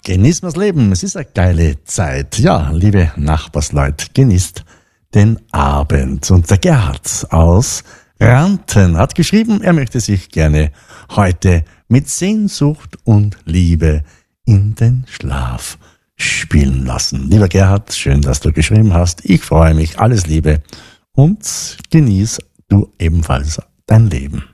Genießt das Leben, es ist eine geile Zeit. Ja, liebe Nachbarsleute, genießt den Abend. Und der Gerhard aus Ranten hat geschrieben, er möchte sich gerne heute mit Sehnsucht und Liebe in den Schlaf spielen lassen. Lieber Gerhard, schön, dass du geschrieben hast. Ich freue mich, alles Liebe und genieß du ebenfalls dein Leben.